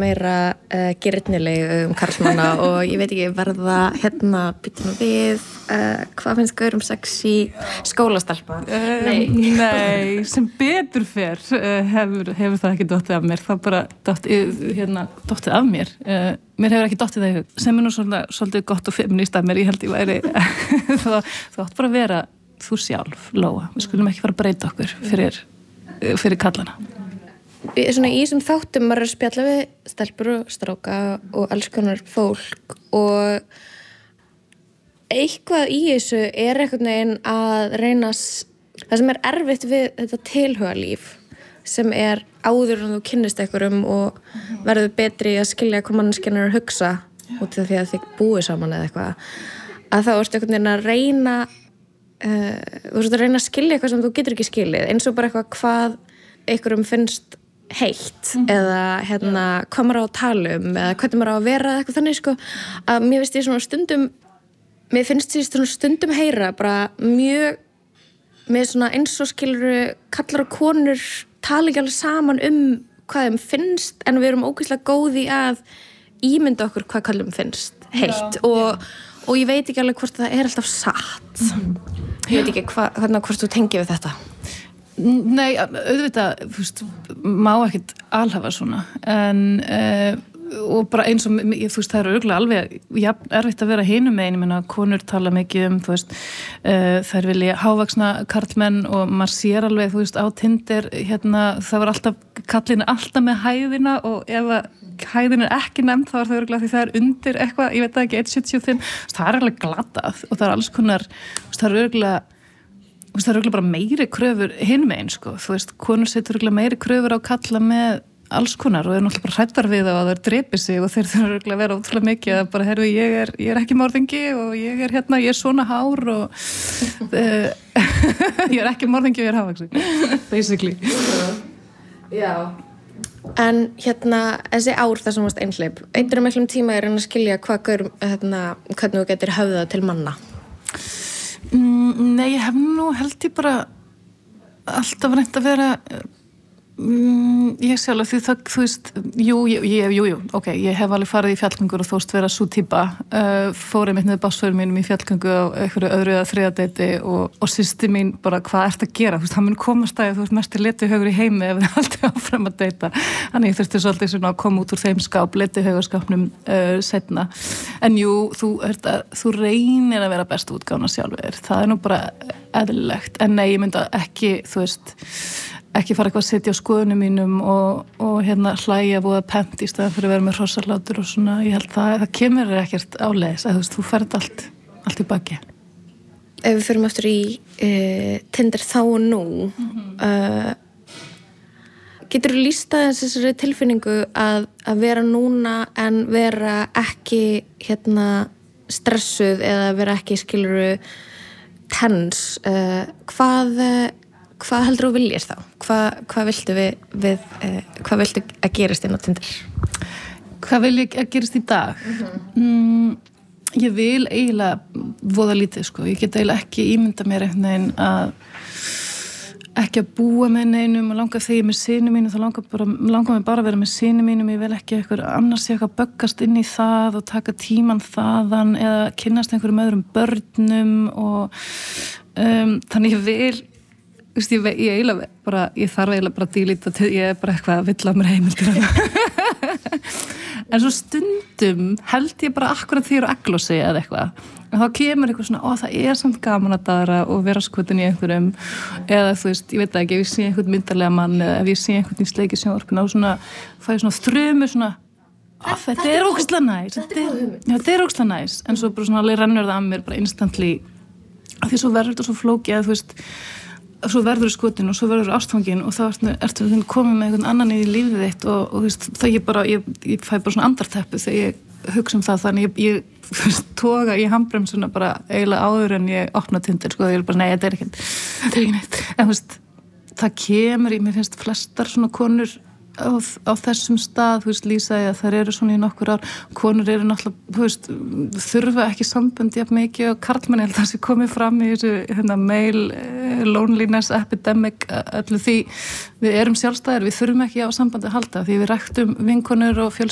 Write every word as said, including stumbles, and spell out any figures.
meira uh, girnileg um karlmanna og ég veit ekki verða hérna býtum við uh, hvað finnst gaurum sexy skólastelpa? Uh, nei. nei, sem betur fer uh, hefur, hefur það ekki dottið af mér, það bara dottið, hérna, dottið af mér. Uh, mér hefur ekki dottið það í hug, sem er nú svolítið, svolítið gott og feminist af mér, ég held ég væri, það, það átt bara að vera þú sjálf, Lóa, við skulum ekki fara að breyta okkur fyrir, fyrir kallana. Svona í þessum þáttum maður er að spjalla við stelpur og stráka og alls konar fólk og eitthvað í þessu er einhvern veginn að reyna það sem er erfitt við þetta tilhugalíf sem er áður en þú kynnist einhverjum og verður betri að skilja hvað manneskjan er að hugsa út af því að þið búið saman eða eitthvað að þá ertu einhvern veginn að reyna uh, þú ertu að reyna að skilja eitthvað sem þú getur ekki skilið eins og bara eitthvað hvað einhverjum finnst heitt mm. eða hérna hvað maður á að tala um eða hvernig maður á að vera eitthvað þannig sko að mér finnst ég svona stundum mér finnst ég svona stundum heyra bara mjög með svona eins og skiluru kallar og konur tala ekki alveg saman um hvað þeim finnst en við erum ógeðslega góði að ímynda okkur hvað kallum finnst heitt já, og, já. og ég veit ekki alveg hvort það er alltaf satt mm. ég veit ekki hva, hvernig hvort þú tengir við þetta. Nei, auðvitað, þú veist, má ekkert alhafa svona, en uh, og bara eins og, þú veist, það er örugglega alveg ja, erfitt að vera hinum megin, ég meina, konur tala mikið um, þú veist, uh, þær vilja hávaxna karlmenn og maður sér alveg, þú veist, á Tinder, hérna, það var alltaf, kallin alltaf með hæðina og ef að hæðin er ekki nefnd, þá er það örugglega því það er undir eitthvað, ég veit það ekki, eitt komma sjötíu og fimm, það er alveg glatað og það er alls konar, það er örugglega það er örugglega bara meiri kröfur hinn megin sko, þú veist, konur setur örugglega meiri kröfur á kalla með alls konar og er náttúrulega bara hræddar við það að það drepi sig og þeir þurfa örugglega að vera ótrúlega mikið að bara, herru, ég er, ég er ekki morðingi og ég er hérna, ég er svona hár og ég er ekki morðingi og ég er hávaxin, basically. Já. En hérna, þessi ár þar sem varst einhleyp, einhverjum miklum tíma er að skilja hvað gaur, hérna, hvernig þú getur höfðað til manna? Mm, nei, ég hef nú held ég bara alltaf reynt að vera mm, ég sjálf því það, þú veist, jú, ég, jú, jú, ok, ég hef alveg farið í fjallgöngur og þóst vera sú típa, uh, fór einmitt með bassförum mínum í fjallgöngu á einhverju öðru eða þriða deiti og, og systir mín bara, hvað ert að gera, þú veist, hann mun komast að þú veist, mestir letihaugur í heimi ef þið aldrei áfram að deita, þannig ég þurfti svolítið svona að koma út úr þeim skáp, letihaugarskapnum uh, setna, en jú, þú, ert að, þú reynir að vera bestu útgáfna sjálfur, það er nú bara eðlilegt, en nei, ég mynda ekki, þú veist ekki fara eitthvað að setja á skoðunum mínum og, og hérna hlæja voða pent í staðan fyrir að vera með hrossahlátur og svona, ég held það, það kemur ekkert áleiðis, að þú veist, þú ferð allt, allt í baki. Ef við förum aftur í uh, Tinder þá og nú, mm-hmm. uh, getur þú lýst aðeins þessari tilfinningu að, að vera núna en vera ekki hérna stressuð eða vera ekki skiluru tens, uh, hvað Hvað heldur þú viljast þá? Hvað, hvað viltu við, við eh, hvað viltu að gerast inn á Tinder? Hvað vil ég að gerast í dag? Mm-hmm. Mm, ég vil eiginlega voða lítið, sko. Ég get eiginlega ekki ímynda mér einhvern veginn að ekki að búa með neinum og langa þegar ég er með syni mínu, þá langar, bara, langar mig bara að vera með syni mínum, ég vil ekki eitthvað annars ég eitthvað böggast inn í það og taka tíman þaðan eða kynnast einhverjum öðrum börnum og um, þannig ég vil Þú veist, ég, ég eiginlega bara, ég þarf eiginlega bara að dílita til, ég er bara eitthvað að vill á mér heimildir. En svo stundum held ég bara akkurat því að eglósi eða eitthvað. Og þá kemur eitthvað svona, ó, það er samt gaman að dara og vera skotin í einhverjum. Eða þú veist, ég veit ekki, ef ég sé einhvern myndarlega mann eða ef ég sé einhvern í sleiki sjónvarpinu og svona, fæ ég svona þrumu svona, ó, þetta er ógeðslega næs. Þetta er ógeðslega næs. En svo bara svona alveg rennur það að mér bara instantly. Af því svo verður þetta svo flókið að þú veist, svo verður skotin og svo verður ástfangin og þá ertu, ertu komið með einhvern annan í lífið þitt og, og veist, það ég bara, ég, ég fæ bara svona andarteppu þegar ég hugsa um það, þannig ég, ég veist, toga í handbremsuna bara eiginlega áður en ég opna Tinder, sko, ég er bara, nei, þetta er ekkert, þetta er ekki neitt, en þú veist, það kemur í, mér finnst flestar svona konur á, á þessum stað, þú veist, lýsaði að þær eru svona í nokkur ár, konur eru náttúrulega, þú veist, þurfa ekki sambönd jafn mikið og karlmenn held að það sé komið fram í þessu, hérna, male loneliness epidemic, öllu því við erum sjálfstæðir, við þurfum ekki á sambandi að halda því við ræktum vinkonur og fjölskyldur